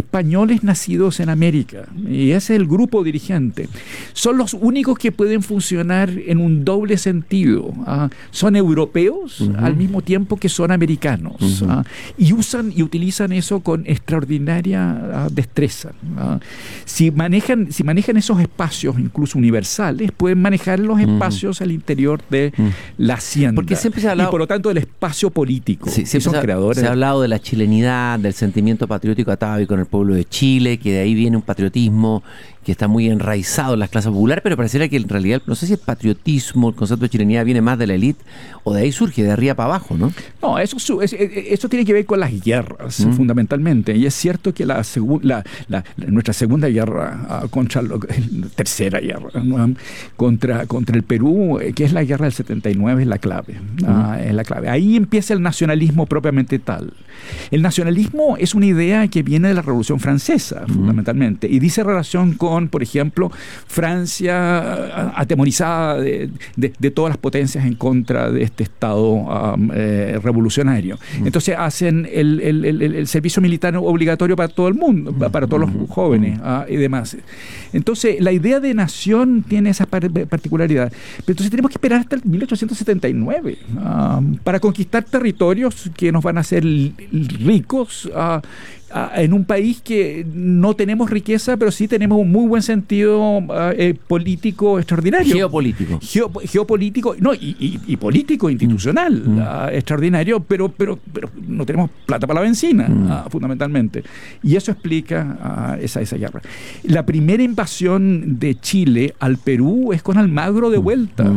españoles nacidos en América, y ese es el grupo dirigente. Son los únicos que pueden funcionar en un doble sentido. Son europeos al mismo tiempo que son americanos, y utilizan eso con extraordinaria destreza. Si manejan esos espacios, incluso universales, pueden manejar los espacios al interior de la hacienda. Porque siempre se ha hablado, y por lo tanto del espacio político. Sí, son creadores. Se ha hablado de la chilenidad, del sentimiento patriótico atávico en el pueblo de Chile, que de ahí viene un patriotismo que está muy enraizado en las clases populares, pero pareciera que en realidad, no sé si el patriotismo, el concepto de chilenidad viene más de la élite o de ahí surge, de arriba para abajo, ¿no? No, eso tiene que ver con las guerras, fundamentalmente. Y es cierto que nuestra segunda guerra, tercera guerra, contra el Perú, que es la guerra del 79, es la clave. Es la clave. Ahí empieza el nacionalismo propiamente tal. El nacionalismo es una idea que viene de la Revolución Francesa, fundamentalmente, y dice relación con, por ejemplo, Francia atemorizada de todas las potencias en contra de este Estado revolucionario. Entonces hacen el servicio militar obligatorio para todo el mundo, para todos los jóvenes y demás. Entonces, la idea de nación tiene esa particularidad. Pero entonces tenemos que esperar hasta el 1879 para conquistar territorios que nos van a hacer ricos en un país que no tenemos riqueza, pero sí tenemos un muy buen sentido político extraordinario. Geopolítico, no, y político, institucional, extraordinario, pero no tenemos plata para la benzina, fundamentalmente. Y eso explica esa guerra. La primera invasión de Chile al Perú es con Almagro de vuelta.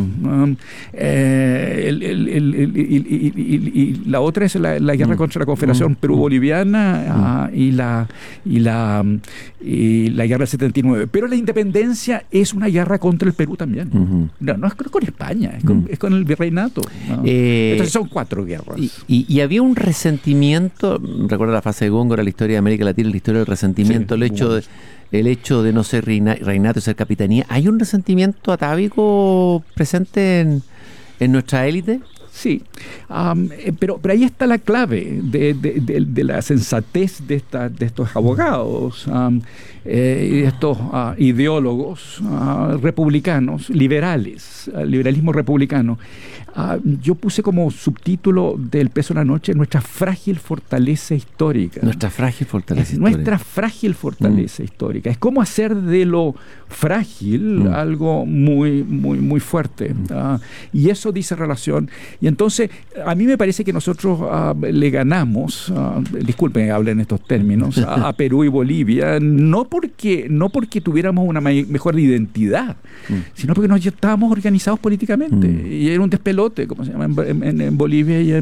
Y la otra es la guerra contra la Confederación Perú-Boliviana, y la guerra del 79. Pero la independencia es una guerra contra el Perú también. No es con España, es con el virreinato. Entonces son 4 guerras. Y había un resentimiento, recuerda la frase de Góngora, la historia de América Latina, la historia del resentimiento, sí, el hecho de no ser reinato y ser capitanía. ¿Hay un resentimiento atávico presente en nuestra élite? Sí, pero ahí está la clave de la sensatez de estos abogados y de estos ideólogos republicanos, liberalismo republicano. Yo puse como subtítulo del Peso de la Noche: nuestra frágil fortaleza histórica. Nuestra frágil fortaleza histórica. Nuestra frágil fortaleza histórica. Es como hacer de lo frágil algo muy, muy, muy fuerte. Y eso dice relación. Y entonces, a mí me parece que nosotros le ganamos, disculpen que hable en estos términos, a Perú y Bolivia, no porque tuviéramos una mejor identidad, sino porque nos estábamos organizados políticamente. Y era un despelote, como se llama en Bolivia y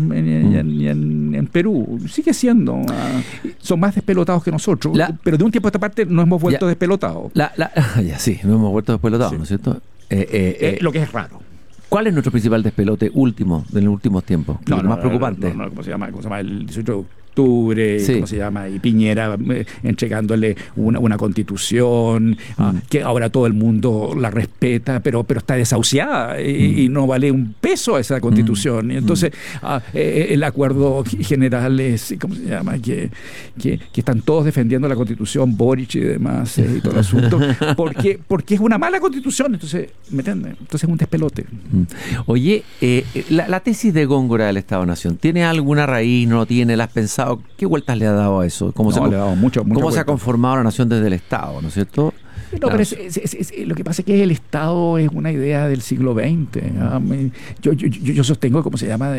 en Perú. Sigue siendo. Son más despelotados que nosotros, pero de un tiempo a esta parte nos hemos vuelto despelotados. Sí, nos hemos vuelto despelotados, sí. ¿No es cierto? Lo que es raro. ¿Cuál es nuestro principal despelote último de los últimos tiempos? Lo más preocupante. ¿Cómo se llama? El 18 de octubre, sí. ¿Cómo se llama? Y Piñera entregándole una constitución que ahora todo el mundo la respeta, pero está desahuciada y no vale un peso a esa constitución. Y entonces el acuerdo general es, ¿cómo se llama? Que están todos defendiendo la constitución, Boric y demás, y todo el asunto, porque es una mala constitución. Entonces, ¿me entiendes? Entonces es un despelote. Oye, la tesis de Góngora del Estado-Nación, ¿tiene alguna raíz? ¿No tiene? ¿La has pensado? ¿Qué vueltas le ha dado a eso? ¿Cómo se ha conformado la nación desde el Estado, ¿no es cierto? No, pero lo que pasa es que el Estado es una idea del siglo XX. Yo sostengo, ¿cómo se llama?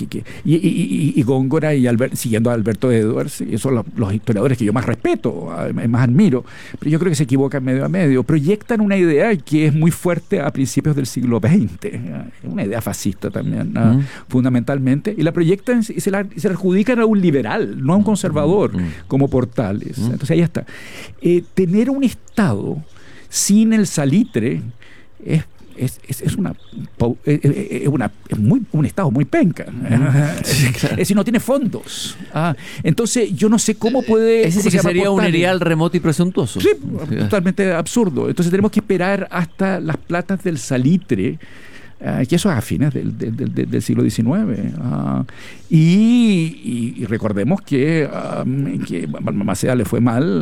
Y Góngora siguiendo a Alberto Edwards, y son los historiadores que yo más respeto, más admiro, pero yo creo que se equivocan medio a medio. Proyectan una idea que es muy fuerte a principios del siglo XX. Es una idea fascista también, fundamentalmente, y la proyectan y se la adjudican a un liberal, no a un conservador, como Portales. Entonces ahí está. Tener un Estado sin el salitre es un Estado muy penca. Sí, claro. Es decir, no tiene fondos. Entonces, yo no sé cómo puede... Ese sí que sería un erial remoto y presuntuoso. Sí, totalmente absurdo. Entonces, tenemos que esperar hasta las platas del salitre, que eso es a fines del siglo XIX. Y recordemos que Balmaceda le fue mal